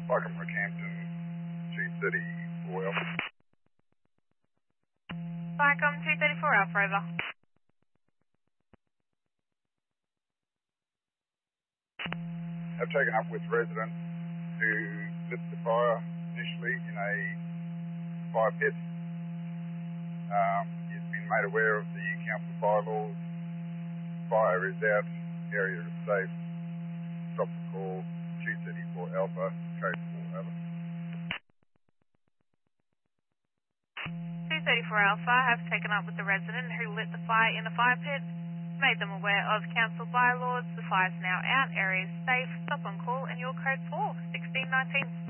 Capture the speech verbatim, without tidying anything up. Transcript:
Welcome Rockhampton, two thirty-four Alpha. Welcome two thirty-four Alpha, over. Have taken up with residents who lit the fire initially in a fire pit. Um, he's been made aware of the council bylaws. Fire is out, area is safe. Stop the call, two thirty-four Alpha, code four Alpha. two thirty-four Alpha have taken up with the resident who lit the fire in a fire pit, made them aware of council bylaws. The fire is now out, area is safe. Stop on call and your code four, sixteen nineteen.